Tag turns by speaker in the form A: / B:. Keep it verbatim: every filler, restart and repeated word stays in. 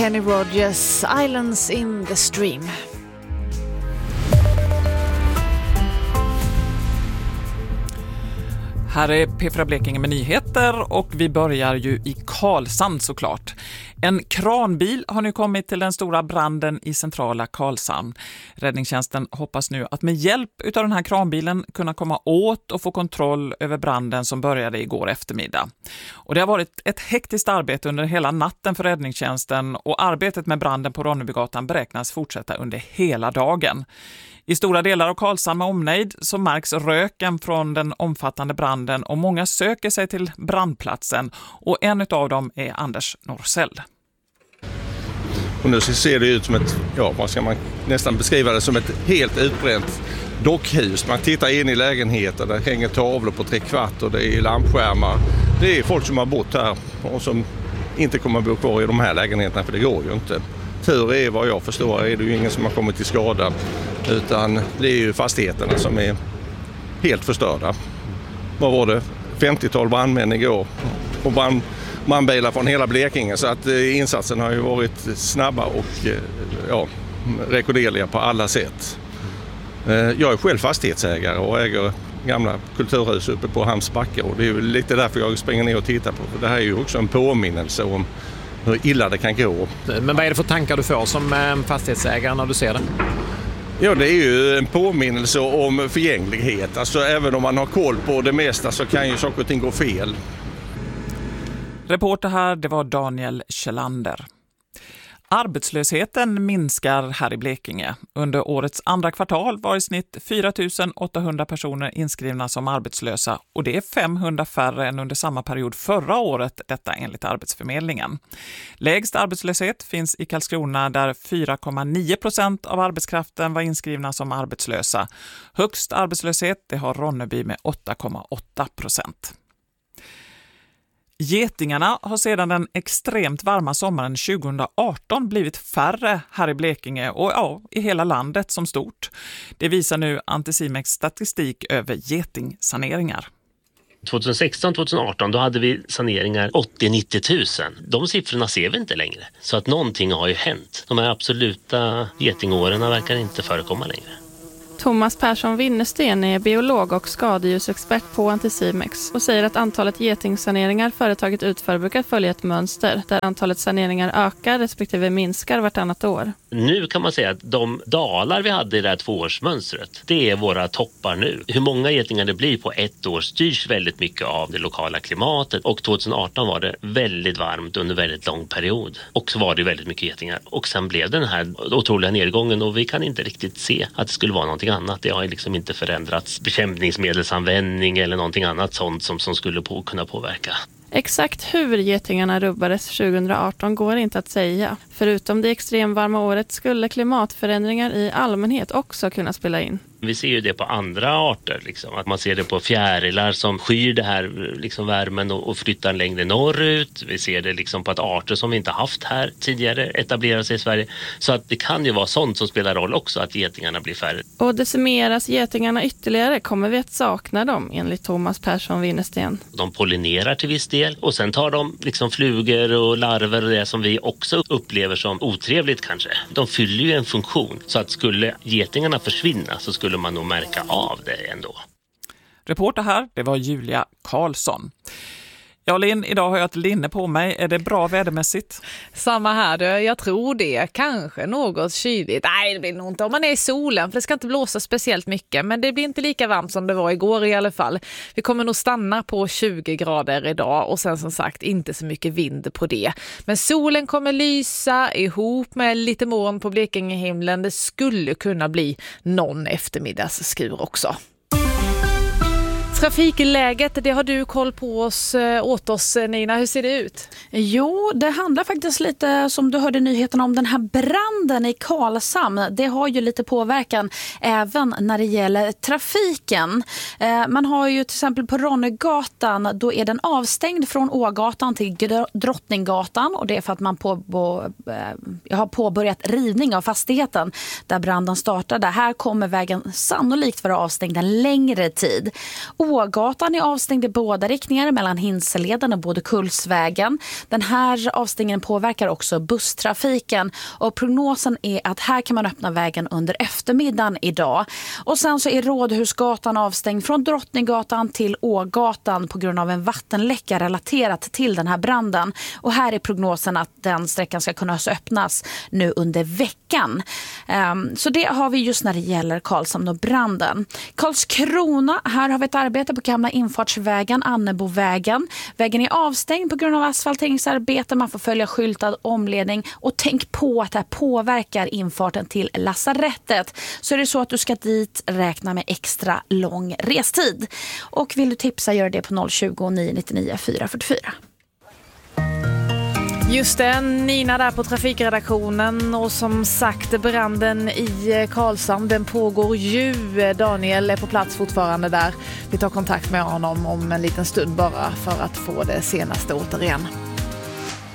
A: Kenny Rogers, Islands in the Stream.
B: Här är P fyra Blekinge med nyheter och vi börjar ju i Karlshamn såklart. En kranbil har nu kommit till den stora branden i centrala Karlshamn. Räddningstjänsten hoppas nu att med hjälp av den här kranbilen kunna komma åt och få kontroll över branden som började igår eftermiddag. Och det har varit ett hektiskt arbete under hela natten för räddningstjänsten och arbetet med branden på Ronnebygatan beräknas fortsätta under hela dagen. I stora delar av Karlshamn med omnejd så märks röken från den omfattande branden och många söker sig till brandplatsen och en av dem är Anders Norsell.
C: Och nu ser det ut som ett, ja vad ska man nästan beskriva det som ett helt utbränt dockhus. Man tittar in i lägenheter, där hänger tavlor på tre kvart och det är lampskärmar. Det är folk som har bott här och som inte kommer att bo kvar i de här lägenheterna för det går ju inte. Tur är vad jag förstår är det ju ingen som har kommit till skada utan det är ju fastigheterna som är helt förstörda. Vad var det? femtiotal brandmän igår och brand, brandbilar från hela Blekinge så att eh, insatsen har ju varit snabba och eh, ja, rekorderliga på alla sätt. Eh, jag är själv fastighetsägare och äger gamla kulturhus uppe på Hamnsbacka och det är ju lite därför jag springer ner och tittar på. För det här är ju också en påminnelse om hur illa det kan gå.
D: Men vad är det för tankar du får som fastighetsägare när du ser det?
C: Ja, det är ju en påminnelse om förgänglighet. Alltså även om man har koll på det mesta så kan ju saker och ting gå fel.
B: Reporter här, det var Daniel Kjellander. Arbetslösheten minskar här i Blekinge. Under årets andra kvartal var i snitt fyra tusen åttahundra personer inskrivna som arbetslösa och det är femhundra färre än under samma period förra året, detta enligt Arbetsförmedlingen. Lägst arbetslöshet finns i Karlskrona där fyra komma nio procent av arbetskraften var inskrivna som arbetslösa. Högst arbetslöshet det har Ronneby med åtta komma åtta procent. Getingarna har sedan den extremt varma sommaren tjugoarton blivit färre här i Blekinge och ja, i hela landet som stort. Det visar nu Anticimex statistik över getingsaneringar.
E: tjugohundrasexton tjugoarton då hade vi saneringar åttio till nittio tusen. De siffrorna ser vi inte längre. Så att någonting har ju hänt. De här absoluta getingåren verkar inte förekomma längre.
F: Thomas Persson Winnersten är biolog och skadedjursexpert på Anticimex och säger att antalet getingsaneringar företaget utför brukar följa ett mönster där antalet saneringar ökar respektive minskar vartannat år.
E: Nu kan man säga att de dalar vi hade i det här tvåårsmönstret, det är våra toppar nu. Hur många getingar det blir på ett år styrs väldigt mycket av det lokala klimatet och tjugoarton var det väldigt varmt under väldigt lång period och så var det väldigt mycket getingar och sen blev den här otroliga nedgången och vi kan inte riktigt se att det skulle vara någonting annat. Det har liksom inte förändrats bekämpningsmedelsanvändning eller någonting annat sånt som, som skulle på, kunna påverka.
F: Exakt hur getingarna rubbades tjugoarton går inte att säga. Förutom det extremvarma året skulle klimatförändringar i allmänhet också kunna spela in.
E: Vi ser ju det på andra arter, liksom. Att man ser det på fjärilar som skyr det här liksom, värmen och, och flyttar längre norrut. Vi ser det liksom, på att arter som vi inte haft här tidigare etablerar sig i Sverige. Så att det kan ju vara sånt som spelar roll också, att getingarna blir färre.
F: Och decimeras getingarna ytterligare kommer vi att sakna dem, enligt Thomas Persson Winnersten.
E: De pollinerar till viss del och sen tar de liksom, flugor och larver och det som vi också upplever som otrevligt kanske. De fyller ju en funktion, så att skulle getingarna försvinna så skulle man nog märka av det ändå.
B: Reporter här, det var Julia Karlsson. Ja, Linn, idag har jag ett linne på mig. Är det bra vädermässigt?
A: Samma här, du. Jag tror det. Kanske något kyligt. Nej, det blir nog inte om man är i solen, för det ska inte blåsa speciellt mycket. Men det blir inte lika varmt som det var igår i alla fall. Vi kommer nog stanna på tjugo grader idag och sen som sagt inte så mycket vind på det. Men solen kommer lysa ihop med lite moln på Blekingehimlen. Det skulle kunna bli någon eftermiddagsskur också. Trafikläget, det har du koll på oss, åt oss, Nina. Hur ser det ut?
G: Jo, det handlar faktiskt lite, som du hörde nyheten om, den här branden i Karlshamn. Det har ju lite påverkan även när det gäller trafiken. Eh, man har ju till exempel på Ronnegatan, då är den avstängd från Ågatan till Drottninggatan. Och det är för att man på, eh, har påbörjat rivning av fastigheten där branden startade. Här kommer vägen sannolikt vara avstängd en längre tid. Ågatan är avstängd i båda riktningar mellan Hinseleden och både Kullsvägen. Den här avstängningen påverkar också busstrafiken och prognosen är att här kan man öppna vägen under eftermiddagen idag. Och sen så är Rådhusgatan avstängd från Drottninggatan till Ågatan på grund av en vattenläcka relaterat till den här branden. Och här är prognosen att den sträckan ska kunna öppnas nu under veckan. Um, så det har vi just när det gäller Karlshamn och branden. Karlskrona, här har vi ett arbete på gamla infartsvägen, Annebovägen. Vägen är avstängd på grund av asfalteringsarbete. Man får följa skyltad omledning och tänk på att det här påverkar infarten till lasarettet. Så är det så att du ska dit, räkna med extra lång restid. Och vill du tipsa, gör det på noll tjugo, nio nittionio, fyra fyrtiofyra.
A: Just det, Nina där på trafikredaktionen och som sagt branden i Karlshamn, den pågår ju. Daniel är på plats fortfarande där. Vi tar kontakt med honom om en liten stund bara för att få det senaste återigen.